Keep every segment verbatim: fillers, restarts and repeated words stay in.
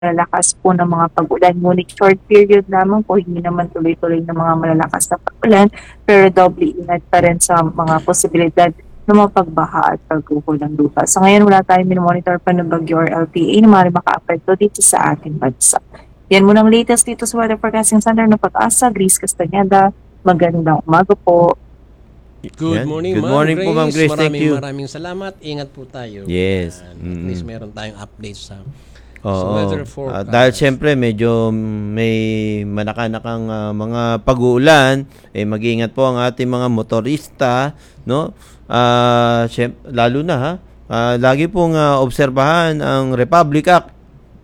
malalakas po ng mga pag-ulan. Ngunit short period lamang po, hindi naman tuloy-tuloy ng mga malalakas na pag-ulan, pero doble ingat pa rin sa mga posibilidad ng mga pagbaha at pagguho ng lupa. So ngayon wala tayong minomonitor pa ng bagyo or L T A na maaaring maka-apekto dito sa ating bansa. Yan muna ang latest dito sa Weather Forecasting Center ng Pag-asa, Grace Castañeda. Magandang umaga po. Good Yan. morning, Good Ma'am morning Grace. po, Ma'am Grace. Thank Maraming you. maraming salamat. Ingat po tayo. Yes. Yan. At Mm. least meron tayong updates sa, sa Oo. weather Ah, forecast. dahil syempre medyo may manakanakang ah, mga pag-uulan, eh mag-iingat po ang ating mga motorista, no? Ah, syem- lalo na ha. Ah, lagi pong ah, obserbahan ang Republic Act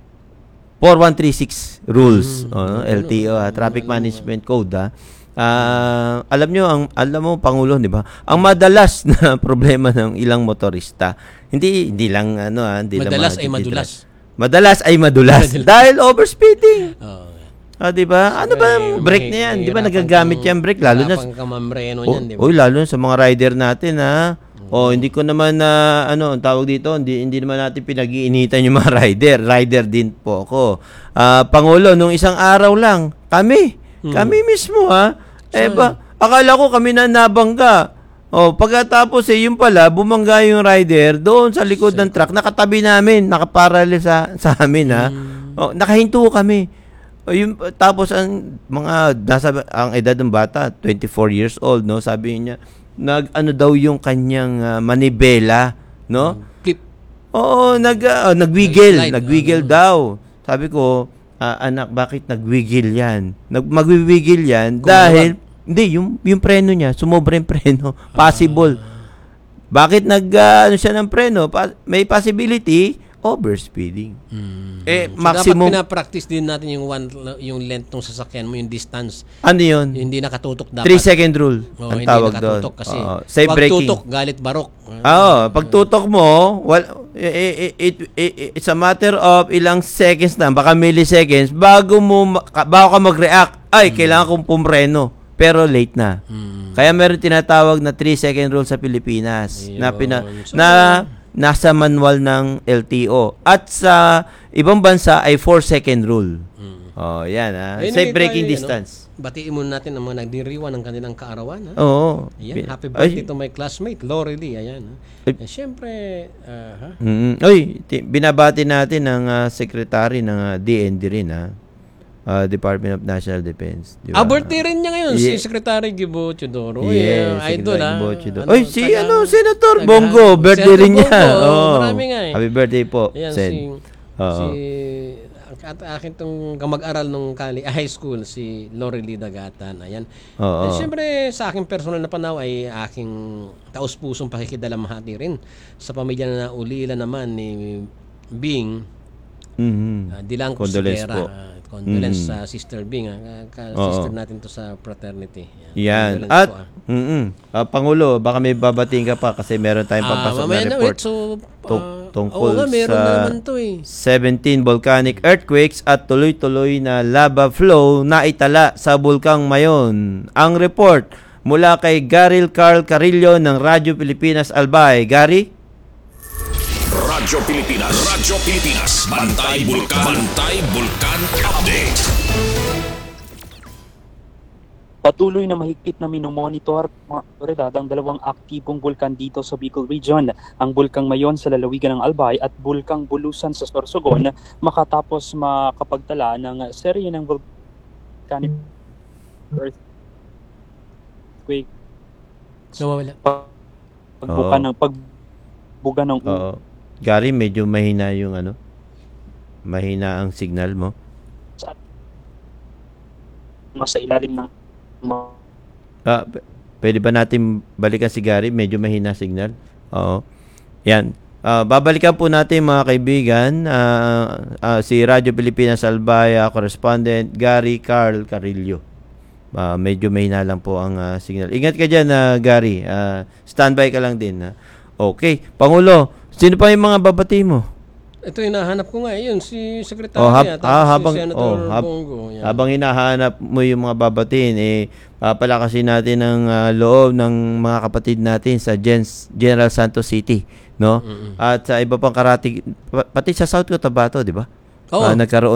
four one three six rules, Mm, oh, ano, L T O, ah, ano, Traffic ano, Management Code, ah. Ah, alam nyo, ang alam mo Pangulo, 'di ba? Ang madalas na problema ng ilang motorista, hindi hindi lang ano ah, hindi Madalas lang mga ay jeepney madulas. driver. Madalas ay madulas dahil overspeeding. Oh. Ah, 'di ba? Ano ba ang brake na 'yan? 'Di ba nagagamit 'yan brake lalo na Hirapan ka mambreno oh, niyan, di ba? oy, lalo na sa mga rider natin ha. Oh, hindi ko naman na ano, ang tawag dito, hindi hindi naman natin pinag-iinitan yung mga rider. Rider din po ako. Ah, Pangulo, nung isang araw lang, kami, kami mismo ha. Eh ba, akala ko kami na nabangga. Oh, pagkatapos eh yung pala bumangga yung rider doon sa likod ng truck, nakatabi namin, nakaparallel sa sa amin ha. Oh, nakahinto kami. O yung tapos ang mga nasa ang edad ng bata, twenty-four years old, no, sabi niya, nag ano daw yung kanyang ah, manibela, no? Flip. Oo, nag ah, nagwiggle, Slide, nagwiggle ano. daw. Sabi ko, ah, anak, bakit nagwiggle 'yan? Nag magwiwiggle 'yan Kung dahil hindi yung yung preno niya, sumobra yung preno. Possible. Bakit nag ah, ano siya ng preno? Pa- may possibility overspeeding. Eh So, maximum dapat pinapractice din natin yung one, yung length ng sasakyan mo, yung distance. ano 'yun? Hindi nakatutok dapat. three second rule Oo, ang hindi tawag doon. nakatutok kasi. Oo, safe Wag braking. tutok, galit barok. Oo, pag tutok mo, well, it, it, it, it's a matter of ilang seconds na, baka milliseconds, bago mo, ma- bago ka mag-react, ay, kailangan kong pumreno. Pero late na. Hmm. Kaya meron tinatawag na three second rule sa Pilipinas na, pina, So, na nasa manual ng L T O. At sa ibang bansa ay four second rule. Oh, yan ha. Anyway, Safe braking tayo, distance. Ano, batiin muna natin ang mga nagdiriwan ng kanilang kaarawan. Ha? Oo. Ayan, happy Ay, birthday to my classmate, Lori Lee. Ayan. Ha? Ay. Eh, Siyempre, ah, ha? Mm. Oy, ti- binabati natin ang ah, secretary ng ah, D N D rin ha. Ah, Department of National Defense. Di ba? Ah, birthday rin niya ngayon, Yeah. si Secretary Gibo Chodoro. Yes, Yes, idol Secretary ha. Gibo Chodoro. Oy, si ano, Senator taga- Bongo, birthday Senator rin niya. Bongo, Oo. Marami nga eh. Happy birthday po, Ayan, Sen. si, Oo. si at akin tong kamag-aral nung kali, high school, si Lori Lee Dagatan. Ayan. Oo. Eh, Siyempre, sa aking personal na panaw ay aking taus-pusong pakikidalamhati rin sa pamilya na naulila naman ni Bing. Mhm. Uh, Dilang Condolence Cusidera. po. Uh, condolence Mhm. sa Sister Bing. Uh, ka- Oo. sister natin to sa fraternity. Yan. Condolence At po, ah. mm ah, Pangulo, baka may babating ka pa kasi meron tayong Ah, papasok mamaya na na report. ulit. So, Tung- ah, tungkol oo nga, meron sa na naman to eh. seventeen volcanic earthquakes at tuloy-tuloy na lava flow na itala sa bulkang Mayon. Ang report mula kay Garil Carl Carillo ng Radyo Pilipinas Albay. Gary? Radyo Pilipinas. Radyo Pilipinas. Bantay Bulkan. Bantay Bulkan Update. Patuloy na mahigpit na minomonitor mga otoridad ang dalawang aktibong bulkan dito sa Bicol Region, ang Bulkang Mayon sa lalawigan ng Albay at Bulkang Bulusan sa Sorsogon, makatapos makapagtala ng serye ng volcanic earthquake Nawawala. pagbuka Oo. ng pagbuga ng Oo. Gary, medyo mahina yung ano? Mahina ang signal mo. sa ilalim ng mga Ah, p- pwede ba natin balikan si Gary? Medyo mahina signal. Oo. Yan. Ah, babalikan po natin mga kaibigan ah, ah, si Radyo Pilipinas Albaya correspondent Gary Carl Carillo. Ah, medyo mahina lang po ang ah, signal. Ingat ka diyan, Gary. Ah, standby ka lang din. Ha? Okay. Pangulo, sino pa yung mga babati mo? Ito yung nahanap ko nga, yun, si Secretary Oh, hab- at ah, si habang Senator oh, hab- Bongo. Yan. habang hinahanap mo yung mga babatiin, eh papalakasin natin ang ah, loob ng mga kapatid natin sa Gens, General Santos City, no? At sa iba pang karatig, pa- pati sa South Cotabato, di ba? Oo. ah, nagkaroon